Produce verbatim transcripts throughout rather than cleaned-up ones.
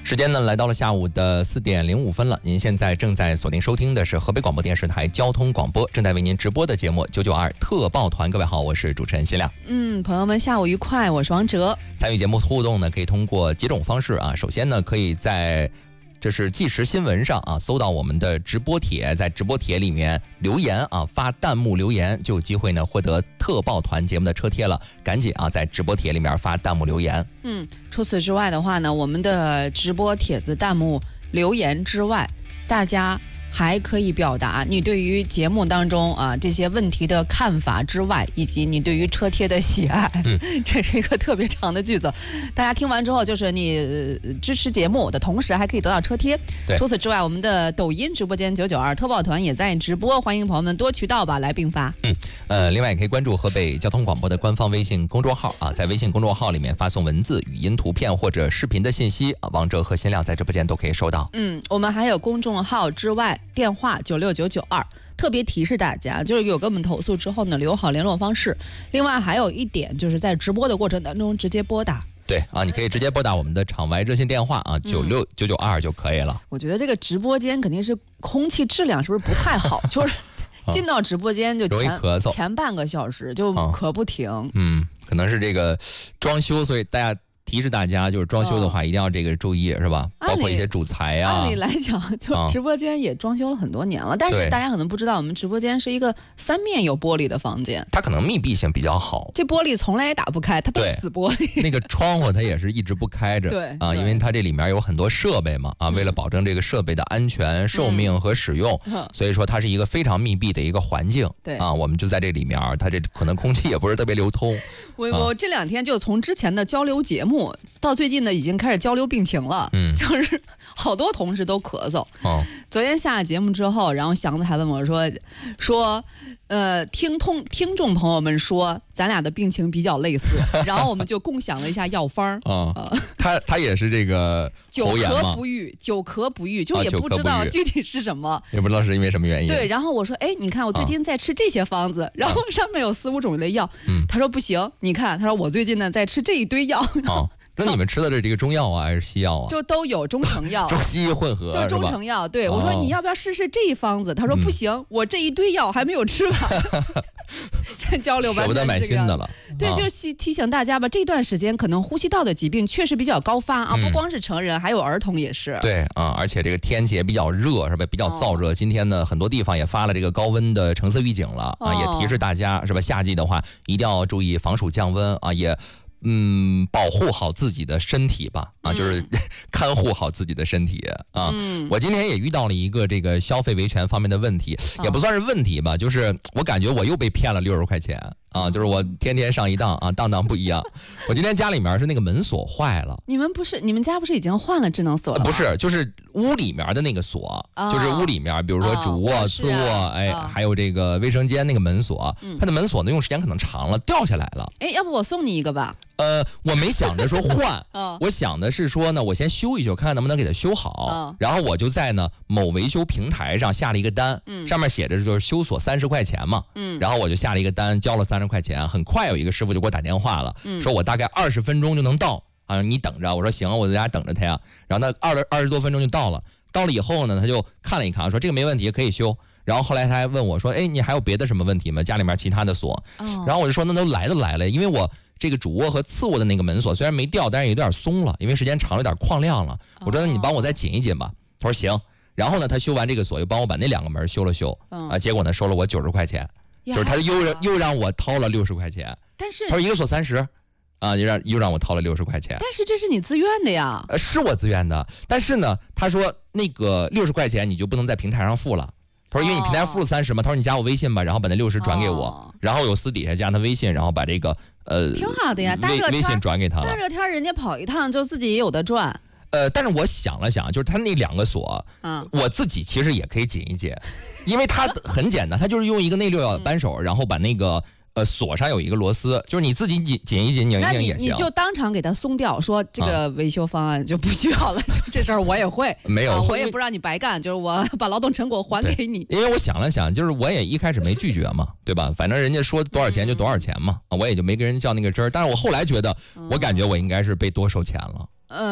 时间呢来到了下午的四点零五分了，您现在正在锁定收听的是河北广播电视台交通广播，正在为您直播的节目九九二特报团。各位好，我是主持人辛亮。 嗯，朋友们下午愉快，我是王哲。 参与节目互动呢，可以通过几种方式啊。首先呢，可以在这是即时新闻上啊，搜到我们的直播帖，在直播帖里面留言啊，发弹幕留言就有机会呢获得特报团节目的车贴了。赶紧啊，在直播帖里面发弹幕留言。 嗯，除此之外的话呢，我们的直播帖子弹幕留言之外，大家还可以表达你对于节目当中啊这些问题的看法之外，以及你对于车贴的喜爱。嗯，这是一个特别长的句子，大家听完之后就是你、呃、支持节目的同时还可以得到车贴。除此之外，我们的抖音直播间九九二特报团也在直播，欢迎朋友们多渠道吧来并发。 嗯，呃，另外也可以关注河北交通广播的官方微信公众号啊，在微信公众号里面发送文字、语音、图片或者视频的信息啊，王哲和辛亮在直播间都可以收到。 嗯，我们还有公众号之外。电话九六九九二，特别提示大家，就是有跟我们投诉之后呢，留好联络方式。另外还有一点，就是在直播的过程当中直接拨打。 对啊，你可以直接拨打我们的场外热线电话啊，九六九九二就可以了。 我觉得这个直播间肯定是空气质量是不是不太好？就是进到直播间就前前半个小时就咳不停。 嗯，可能是这个装修，所以大家。提示大家，就是装修的话，一定要这个注意，是吧？包括一些主材啊。 按理来讲，就直播间也装修了很多年了，但是大家可能不知道，我们直播间是一个三面有玻璃的房间， 它可能密闭性比较好。 这玻璃从来也打不开，它都是死玻璃。 那个窗户它也是一直不开着， 对啊，因为它这里面有很多设备嘛，啊，为了保证这个设备的安全、寿命和使用， 嗯、 所以说它是一个非常密闭的一个环境。 对啊，我们就在这里面，它这可能空气也不是特别流通。 我我这两天就从之前的交流节目到最近呢，已经开始交流病情了， 嗯， 就是好多同事都咳嗽。 哦， 昨天下节目之后，然后祥子还问我说，说，呃，听通听众朋友们说，咱俩的病情比较类似，然后我们就共享了一下药方儿。 啊、哦呃，他他也是这个久咳不愈，久咳不愈，就也不知道具体是什么， 啊、也不知道是因为什么原因。 对，然后我说，哎，你看我最近在吃这些方子，啊、然后上面有四五种类药。嗯，他说不行，你看，他说我最近呢在吃这一堆药。 哦，那你们吃的是这个中药啊，还是西药啊？ 就都有中成药， 中西医混合， 就中成药。对，我说你要不要试试这一方子？他说不行，嗯、我这一堆药还没有吃完。现在交流完舍不得买新的了。 对，就是提醒大家吧，这段时间可能呼吸道的疾病确实比较高发啊， 嗯、 不光是成人，还有儿童也是。 对啊，而且这个天气也比较热，是吧？比较燥热。哦、今天呢，很多地方也发了这个高温的橙色预警了啊，哦、也提示大家是吧？夏季的话，一定要注意防暑降温啊，也。嗯，保护好自己的身体吧，啊，就是、嗯、看护好自己的身体啊。 嗯， 我今天也遇到了一个这个消费维权方面的问题， 哦、 也不算是问题吧，就是我感觉我又被骗了六十块钱啊，就是我天天上一当啊，当当不一样。我今天家里面是那个门锁坏了， 你们不是你们家不是已经换了智能锁了？ 不是，就是屋里面的那个锁， 哦、 就是屋里面，比如说主卧、 哦、 次卧，哎，哦、还有这个卫生间那个门锁， 嗯、 它的门锁呢用时间可能长了，掉下来了。 哎，要不我送你一个吧？ 呃，我没想着说换， 哦、 我想的是说呢，我先修一修，看看能不能给它修好。 哦、 然后我就在呢某维修平台上下了一个单， 嗯、 上面写着就是修锁三十块钱嘛。 嗯， 然后我就下了一个单，交了三十块钱。很快有一个师傅就给我打电话了， 嗯、 说我大概二十分钟就能到啊，你等着。我说行，我在家等着他呀。然后他二二十多分钟就到了，到了以后呢，他就看了一看，说这个没问题，可以修。然后后来他还问我说，哎，你还有别的什么问题吗？家里面其他的锁。 哦、 然后我就说那都来都来了，因为我。这个主卧和次卧的那个门锁虽然没掉，但是有点松了，因为时间长了有点旷亮了。我说那你帮我再紧一紧吧。他说行。然后呢，他修完这个锁，又帮我把那两个门修了修。 嗯、 啊，结果呢收了我九十块钱，就是他又又让我掏了六十块钱。 但是他说一个锁三十，啊，又让又让我掏了六十块钱。 但是这是你自愿的呀。 呃，是我自愿的，但是呢，他说那个六十块钱你就不能在平台上付了。他说因为你平台付了三十嘛，他说你加我微信吧，然后把那六十转给我， 哦、 然后有私底下加他微信，然后把这个呃挺好的呀，大热天微信转给他了。 大热天人家跑一趟，就自己也有的赚。 呃，但是我想了想，就是他那两个锁， 嗯， 我自己其实也可以紧一紧，因为它很简单，它就是用一个内六角扳手，嗯、然后把那个。呃，锁上有一个螺丝，就是你自己紧紧一紧拧一拧也行。 那你你就当场给它松掉，说这个维修方案就不需要了。啊、这事儿我也会， 没有、 啊，我也不让你白干，就是我把劳动成果还给你。 因为我想了想，就是我也一开始没拒绝嘛，对吧？反正人家说多少钱就多少钱嘛，嗯、我也就没跟人较那个真儿。但是我后来觉得，我感觉我应该是被多收钱了。 呃，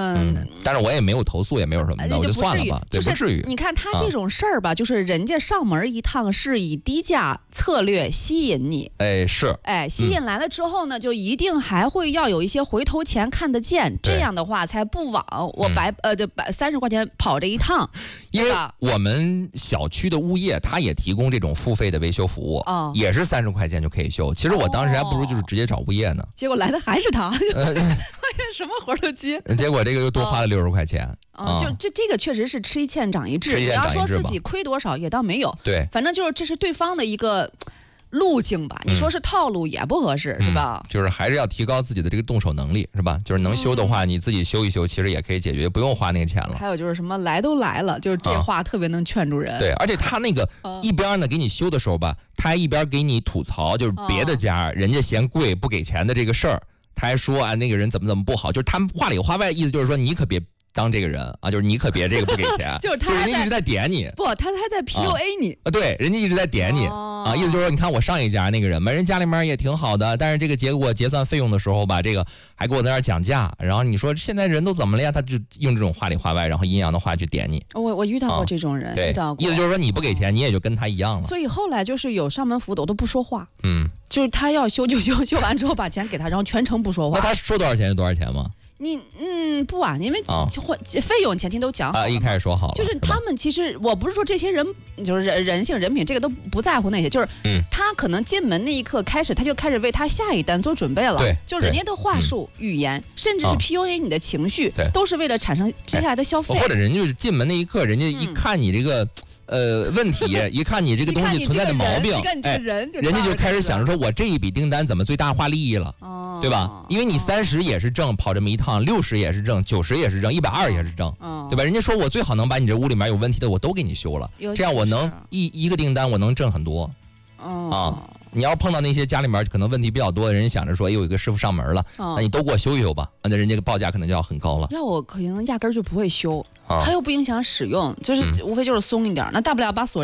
嗯， 嗯，但是我也没有投诉，也没有什么的， 呃我就算了吧，对， 就是不至于。 你看他这种事儿吧，啊、就是人家上门一趟是以低价策略吸引你， 哎是， 哎吸引来了之后呢，嗯、就一定还会要有一些回头钱看得见，这样的话才不枉我白、嗯、呃就白三十块钱跑这一趟。 因为我们小区的物业他也提供这种付费的维修服务，哦、也是三十块钱就可以修。其实我当时还不如就是直接找物业呢， 结果来的还是他，呃、什么活都接。 结果这个又多花了六十块钱。 哦，嗯、就这这个确实是吃一堑长一智。你要说自己亏多少也倒没有， 对， 反正就是这是对方的一个路径吧。你说是套路也不合适， 嗯、 是吧？ 就是还是要提高自己的这个动手能力，是吧？就是能修的话，嗯、你自己修一修，其实也可以解决，不用花那个钱了。 还有就是什么来都来了，就是这话特别能劝住人。 嗯、对，而且他那个一边呢给你修的时候吧，他还一边给你吐槽，就是别的家、嗯、人家嫌贵不给钱的这个事儿。他还说啊，那个人怎么怎么不好，就是他们话里话外，意思就是说你可别当这个人啊，就是你可别这个不给钱， 就是他人家一直在点你， 不，他还在 P U A 你啊，对，人家一直在点你、哦、啊，意思就是说，你看我上一家那个人嘛，人家里面也挺好的，但是这个结果结算费用的时候吧，这个还给我在那儿讲价，然后你说现在人都怎么了呀？他就用这种话里话外，然后阴阳的话去点你。 我我遇到过这种人，啊、 对， 遇到过， 意思就是说你不给钱，你也就跟他一样了。 所以后来就是有上门服务的我都不说话， 嗯。 就是他要修就修，修完之后把钱给他，然后全程不说话。 那他说多少钱就多少钱吗？ 你嗯不啊，因为费用前提都讲好啊，一开始说好了。 就是他们其实我不是说这些人就是人性人品这个都不在乎那些，就是嗯， 他可能进门那一刻开始他就开始为他下一单做准备了。 对， 就人家的话术、嗯、语言，甚至是 P U A 你的情绪， 对， 都是为了产生接下来的消费。 或者人家就是进门那一刻，人家一看你这个。嗯呃，问题一看你这个东西存在的毛病， 哎， 人家就开始想着说，我这一笔订单怎么最大化利益了， 哦、 对吧？因为你三十也是挣，跑这么一趟，六十也是挣，九十也是挣，一百二也是挣， 哦、 对吧？人家说我最好能把你这屋里面有问题的我都给你修了，这样我能一一个订单我能挣很多， 哦、 啊。你要碰到那些家里面可能问题比较多的人，想着说，哎，有一个师傅上门了， 哦、 那你都给我修一修吧，那人家报价可能就要很高了。 要我可能压根儿就不会修， 啊、 它又不影响使用，就是、嗯、无非就是松一点，那大不了把锁。